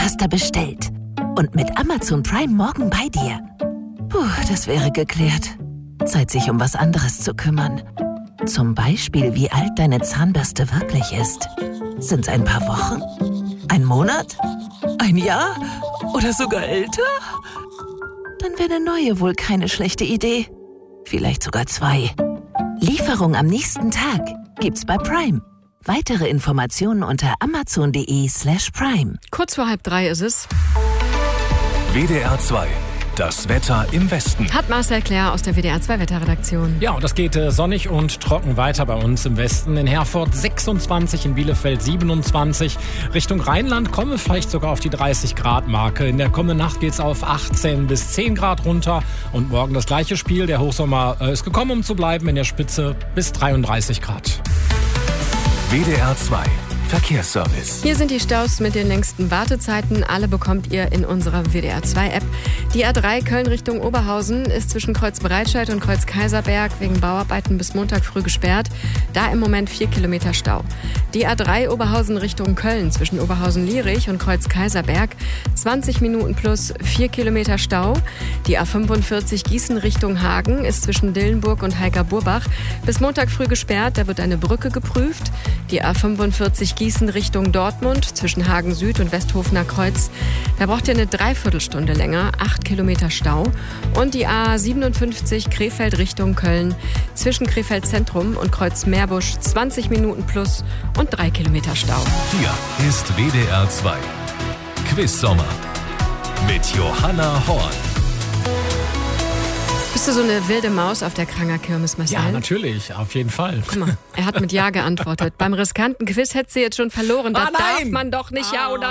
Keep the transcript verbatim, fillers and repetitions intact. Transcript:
Zahnpasta bestellt und mit Amazon Prime morgen bei dir. Puh, das wäre geklärt. Zeit, sich um was anderes zu kümmern. Zum Beispiel, wie alt deine Zahnbürste wirklich ist. Sind's ein paar Wochen? Ein Monat? Ein Jahr? Oder sogar älter? Dann wäre eine neue wohl keine schlechte Idee. Vielleicht sogar zwei. Lieferung am nächsten Tag gibt's bei Prime. Weitere Informationen unter amazon.de slash prime. Kurz vor halb drei ist es. W D R zwei. Das Wetter im Westen. Hat Marcel Claire aus der W D R zwei Wetterredaktion. Ja, und das geht äh, sonnig und trocken weiter bei uns im Westen. In Herford sechsundzwanzig, in Bielefeld siebenundzwanzig. Richtung Rheinland kommen wir vielleicht sogar auf die dreißig Grad Marke. In der kommenden Nacht geht's auf achtzehn bis zehn Grad runter. Und morgen das gleiche Spiel. Der Hochsommer äh, ist gekommen, um zu bleiben. In der Spitze bis dreiunddreißig Grad. W D R zwei. Verkehrsservice. Hier sind die Staus mit den längsten Wartezeiten. Alle bekommt ihr in unserer W D R zwei App. Die A drei Köln Richtung Oberhausen ist zwischen Kreuz Breitscheid und Kreuz Kaiserberg wegen Bauarbeiten bis Montag früh gesperrt. Da im Moment vier Kilometer Stau. Die A drei Oberhausen Richtung Köln zwischen Oberhausen-Lierich und Kreuz Kaiserberg zwanzig Minuten plus vier Kilometer Stau. Die A fünfundvierzig Gießen Richtung Hagen ist zwischen Dillenburg und Heiger-Burbach bis Montag früh gesperrt. Da wird eine Brücke geprüft. Die A fünfundvierzig Gießen Richtung Dortmund zwischen Hagen Süd und Westhofener Kreuz. Da braucht ihr eine Dreiviertelstunde länger, acht Kilometer Stau. Und die A siebenundfünfzig Krefeld Richtung Köln zwischen Krefeld Zentrum und Kreuz Meerbusch zwanzig Minuten plus und drei Kilometer Stau. Hier ist W D R zwei. Quiz Sommer mit Johanna Horn. Bist du so eine wilde Maus auf der Kranger Kirmes, Marcel? Ja, natürlich, auf jeden Fall. Guck mal, er hat mit Ja geantwortet. Beim riskanten Quiz hättest du jetzt schon verloren. Da Ah, nein! darf man doch nicht Ja oder